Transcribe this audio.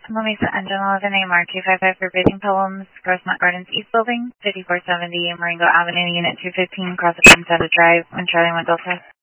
Lamesa Engine 11A Mark 255 for breathing problems, Grossmont Gardens East Building, 5470 Marengo Avenue, Unit 215, Cross Sunset Drive, when Charlie went Delta.